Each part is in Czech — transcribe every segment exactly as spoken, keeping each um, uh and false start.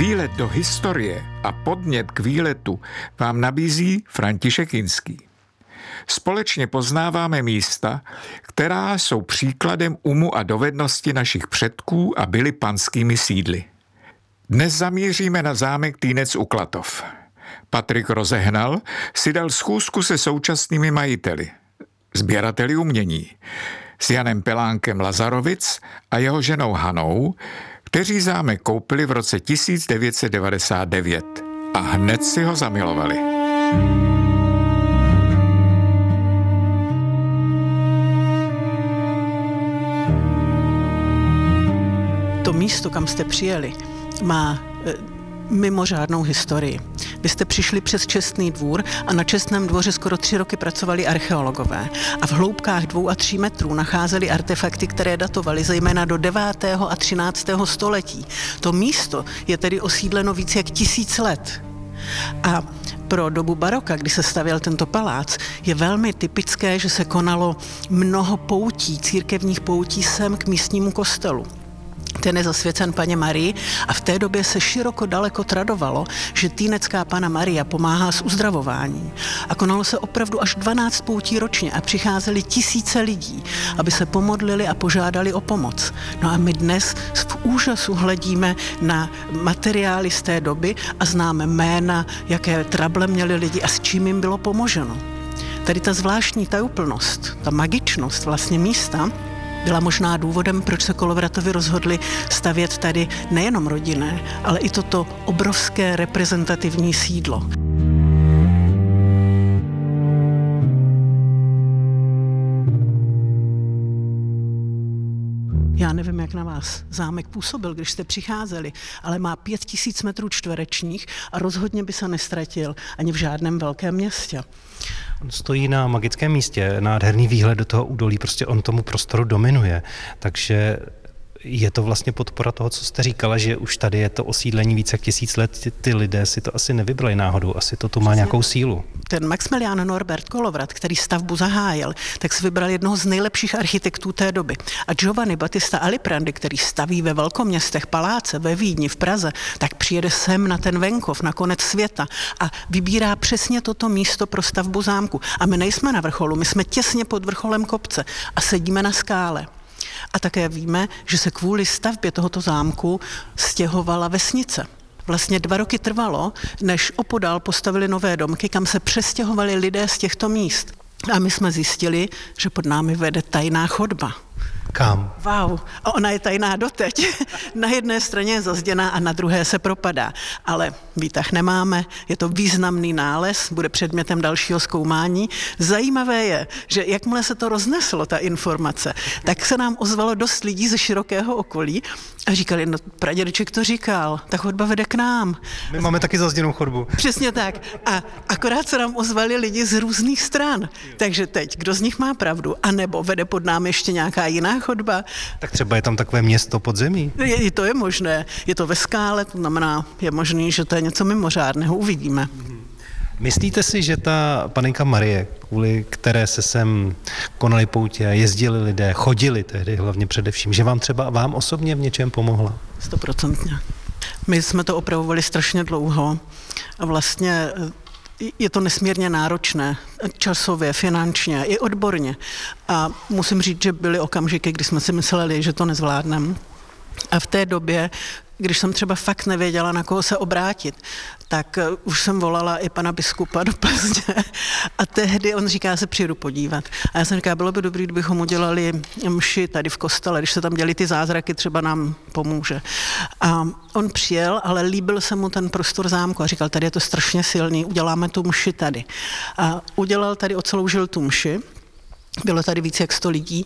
Výlet do historie a podnět k výletu vám nabízí František Jinský. Společně poznáváme místa, která jsou příkladem umu a dovednosti našich předků a byly panskými sídly. Dnes zamíříme na zámek Týnec u Klatov. Patrik Rozehnal si dal schůzku se současnými majiteli, sběrateli umění, s Janem Pelánkem Lazarovic a jeho ženou Hanou, kteří zámek koupili v roce tisíc devět set devadesát devět a hned si ho zamilovali. To místo, kam jste přijeli, má e, mimořádnou historii. Vy jste přišli přes Čestný dvůr a na Čestném dvoře skoro tři roky pracovali archeologové a v hloubkách dvou a tří metrů nacházeli artefakty, které datovaly zejména do devátého a třináctého století. To místo je tedy osídleno více jak tisíc let. A pro dobu baroka, kdy se stavěl tento palác, je velmi typické, že se konalo mnoho poutí, církevních poutí sem k místnímu kostelu. Ten je zasvěcen Panně Marii a v té době se široko daleko tradovalo, že Týnecká Panna Maria pomáhá s uzdravováním. A konalo se opravdu až dvanáct poutí ročně a přicházeli tisíce lidí, aby se pomodlili a požádali o pomoc. No a my dnes v úžasu hledíme na materiály z té doby a známe jména, jaké trable měli lidi a s čím jim bylo pomoženo. Tady ta zvláštní tajuplnost, ta magičnost vlastně místa, byla možná důvodem, proč se Kolovratovi rozhodli stavět tady nejenom rodinné, ale i toto obrovské reprezentativní sídlo. Já nevím, jak na vás zámek působil, když jste přicházeli, ale má pět tisíc metrů čtverečních a rozhodně by se nestratil ani v žádném velkém městě. On stojí na magickém místě, nádherný výhled do toho údolí, prostě on tomu prostoru dominuje, takže je to vlastně podpora toho, co jste říkala, že už tady je to osídlení více jak tisíc let, ty, ty lidé si to asi nevybrali náhodou, asi to tu má nějakou sílu. Ten Maxmilian Norbert Kolovrat, který stavbu zahájil, tak si vybral jednoho z nejlepších architektů té doby. A Giovanni Battista Aliprandi, který staví ve velkoměstech paláce, ve Vídni, v Praze, tak přijede sem na ten venkov, na konec světa a vybírá přesně toto místo pro stavbu zámku. A my nejsme na vrcholu, my jsme těsně pod vrcholem kopce a sedíme na skále. A také víme, že se kvůli stavbě tohoto zámku stěhovala vesnice. Vlastně dva roky trvalo, než opodál postavili nové domky, kam se přestěhovali lidé z těchto míst. A my jsme zjistili, že pod námi vede tajná chodba. Kam? Wow, a ona je tajná doteď. Na jedné straně je zazděná a na druhé se propadá. Ale výtah nemáme, je to významný nález, bude předmětem dalšího zkoumání. Zajímavé je, že jakmile se to rozneslo, ta informace, tak se nám ozvalo dost lidí ze širokého okolí a říkali, no pradědeček to říkal, ta chodba vede k nám. My máme taky zazděnou chodbu. Přesně tak. A akorát se nám ozvali lidi z různých stran. Takže teď, kdo z nich má pravdu? A nebo vede pod námi ještě nějaká jiná chodba? Tak třeba je tam takové město pod zemí. Je, to je možné. Je to ve skále, to znamená, je možný, že to je něco mimořádného. Uvidíme. Myslíte si, že ta panenka Marie, kvůli které se sem konaly poutě, jezdili lidé, chodili tehdy hlavně především, že vám třeba vám osobně v něčem pomohla? Stoprocentně. My jsme to opravovali strašně dlouho a vlastně je to nesmírně náročné, časově, finančně i odborně. A musím říct, že byly okamžiky, kdy jsme si mysleli, že to nezvládneme. A v té době, když jsem třeba fakt nevěděla, na koho se obrátit, tak už jsem volala i pana biskupa do Plzně a tehdy on říká, se přijedu podívat. A já jsem říkala, bylo by dobré, kdybychom udělali mši tady v kostele, když se tam děli ty zázraky, třeba nám pomůže. A on přijel, ale líbil se mu ten prostor zámku a říkal, tady je to strašně silný, uděláme tu mši tady. A udělal tady, odsloužil tu mši, bylo tady více jak sto lidí.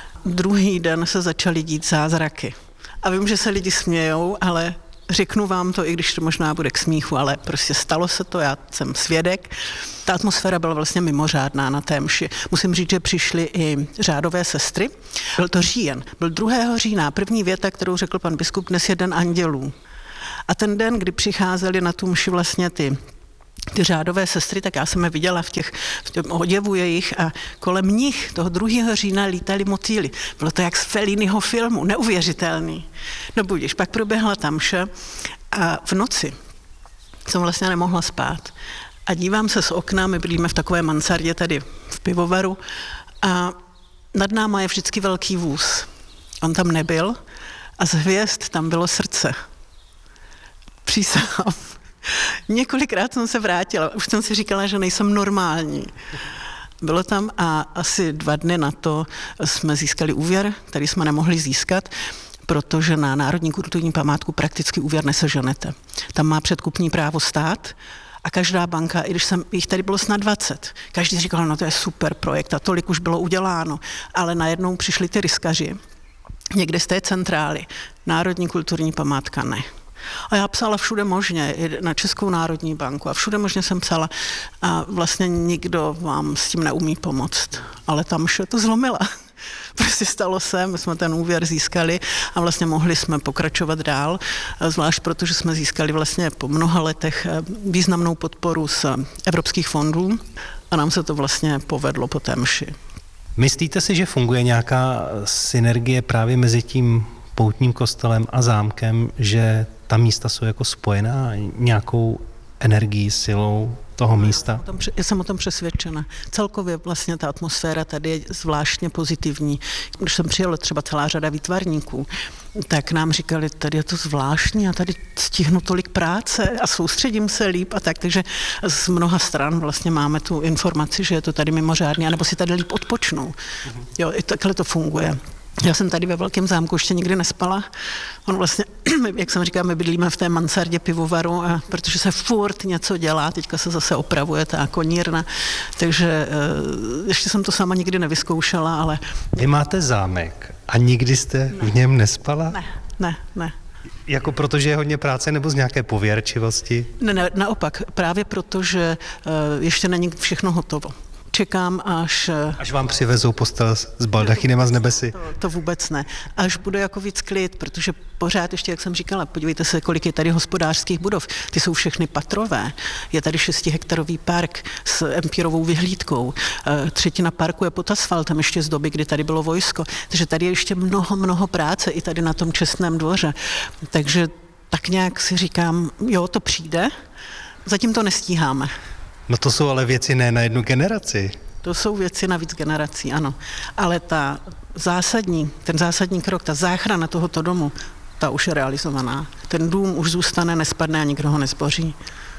Druhý den se začaly dít zázraky. A vím, že se lidi smějou, ale řeknu vám to, i když to možná bude k smíchu, ale prostě stalo se to, já jsem svědek. Ta atmosféra byla vlastně mimořádná na té mši. Musím říct, že přišly i řádové sestry. Byl to říjen, byl druhého října. První věta, kterou řekl pan biskup, dnes je den andělů. A ten den, kdy přicházeli na tu mši vlastně ty ty řádové sestry, tak já jsem je viděla v těch, v tom oděvu jejich a kolem nich toho druhého října lítali motýly. Bylo to jak z Felliniho filmu, neuvěřitelný. No budíš, pak proběhla ta mše a v noci jsem vlastně nemohla spát. A dívám se z okna, my bydlíme v takové mansardě tady v pivovaru a nad náma je vždycky velký vůz. On tam nebyl a z hvězd tam bylo srdce. Přísahám. Několikrát jsem se vrátila, už jsem si říkala, že nejsem normální. Bylo tam a asi dva dny na to jsme získali úvěr, který jsme nemohli získat, protože na Národní kulturní památku prakticky úvěr neseženete. Tam má předkupní právo stát a každá banka, i když jsem, jich tady bylo snad dvacet, každý říkal, no to je super projekt a tolik už bylo uděláno, ale najednou přišli ty riskaři, někde z té centrály, Národní kulturní památka ne. A já psala všude možně, na Českou národní banku a všude možně jsem psala a vlastně nikdo vám s tím neumí pomoct. Ale tam vše to zlomila. Prostě stalo se, my jsme ten úvěr získali a vlastně mohli jsme pokračovat dál, zvlášť protože jsme získali vlastně po mnoha letech významnou podporu z evropských fondů a nám se to vlastně povedlo po té mši. Myslíte si, že funguje nějaká synergie právě mezi tím poutním kostelem a zámkem, že ta místa jsou jako spojená nějakou energií, silou toho místa? Já jsem o tom přesvědčena. Celkově vlastně ta atmosféra tady je zvláštně pozitivní. Když jsem přijela třeba celá řada výtvarníků, tak nám říkali, tady je to zvláštní a tady stihnu tolik práce a soustředím se líp a tak. Takže z mnoha stran vlastně máme tu informaci, že je to tady mimořádně, anebo si tady líp odpočnou. Jo, i takhle to funguje. Já jsem tady ve Velkém zámku ještě nikdy nespala. On vlastně, jak jsem říkala, my bydlíme v té mansardě pivovaru, a protože se furt něco dělá, teďka se zase opravuje ta konírna, takže ještě jsem to sama nikdy nevyzkoušela, ale... Vy máte zámek a nikdy jste ne. v něm nespala? Ne, ne, ne. Jako protože je hodně práce nebo z nějaké pověrčivosti? Ne, ne, naopak, právě proto, že ještě není všechno hotovo. Čekám, až... Až vám přivezou postel s baldachinem a z nebesy. To, to vůbec ne. Až bude jako víc klid, protože pořád ještě, jak jsem říkala, podívejte se, kolik je tady hospodářských budov. Ty jsou všechny patrové. Je tady šestihektarový park s empírovou vyhlídkou. Třetina parku je pod asfaltem ještě z doby, kdy tady bylo vojsko. Takže tady je ještě mnoho, mnoho práce i tady na tom Čestném dvoře. Takže tak nějak si říkám, jo, to přijde. Zatím to nestíháme. No to jsou ale věci ne na jednu generaci. To jsou věci na víc generací, ano. Ale ta zásadní, ten zásadní krok, ta záchrana tohoto domu, ta už je realizovaná. Ten dům už zůstane, nespadne a nikdo ho nezboří.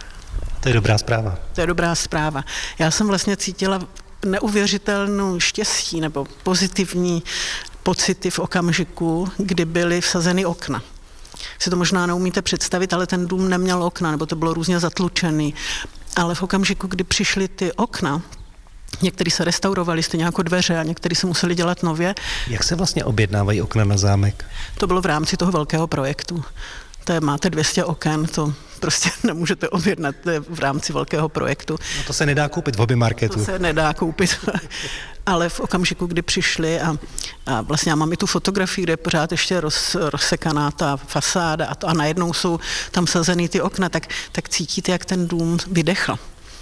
To je dobrá zpráva. To je dobrá zpráva. Já jsem vlastně cítila neuvěřitelnou štěstí nebo pozitivní pocity v okamžiku, kdy byly vsazeny okna. Si to možná neumíte představit, ale ten dům neměl okna, nebo to bylo různě zatlučený. Ale v okamžiku, kdy přišly ty okna, některý se restaurovali stejně jako dveře a některý se museli dělat nově. Jak se vlastně objednávají okna na zámek? To bylo v rámci toho velkého projektu. To je, máte dvě stě oken, to prostě nemůžete objednat, to je v rámci velkého projektu. No to se nedá koupit v hobbymarketu. To se nedá koupit, ale v okamžiku, kdy přišli a, a vlastně já mám i tu fotografii, kde je pořád ještě roz, rozsekaná ta fasáda a, to, a najednou jsou tam sazený ty okna, tak, tak cítíte, jak ten dům vydechl.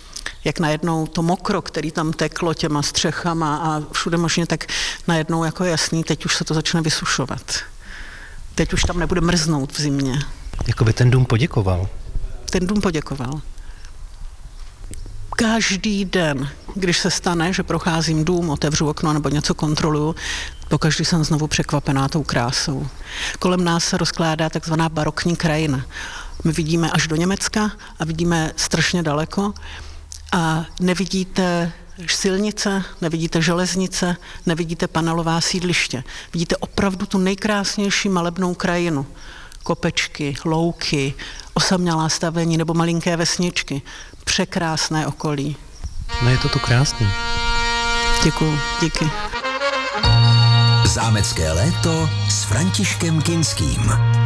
Jak najednou to mokro, který tam teklo těma střechama a všude možně, tak najednou jako je jasný, teď už se to začne vysušovat. Teď už tam nebude mrznout v zimě. Jakoby ten dům poděkoval. Ten dům poděkoval. Každý den, když se stane, že procházím dům, otevřu okno nebo něco kontroluju, pokaždý jsem znovu překvapená tou krásou. Kolem nás se rozkládá takzvaná barokní krajina. My vidíme až do Německa a vidíme strašně daleko a nevidíte silnice, nevidíte železnice, nevidíte panelová sídliště. Vidíte opravdu tu nejkrásnější malebnou krajinu. Kopečky, louky, osamělá stavení nebo malinké vesničky. Překrásné okolí. No je to tu krásný. Děkuju, díky. Zámecké léto s Františkem Kinským.